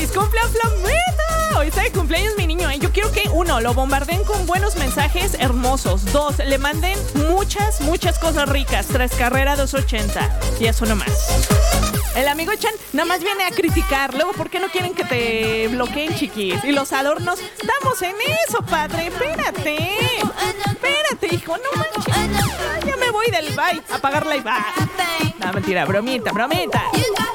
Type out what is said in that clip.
Feliz cumpleaños, Flamita. Hoy está de cumpleaños mi niño. Yo quiero que, 1, lo bombarden con buenos mensajes hermosos. 2, le manden muchas cosas ricas. 3, carrera 280. Y eso nomás. El amigo Chan nada más viene a criticar. Luego, ¿por qué no quieren que te bloqueen, chiquis? Y los adornos, estamos en eso, padre. Espérate, hijo, no manches. Ya me voy del bye a pagar la IVA. No, mentira, bromita.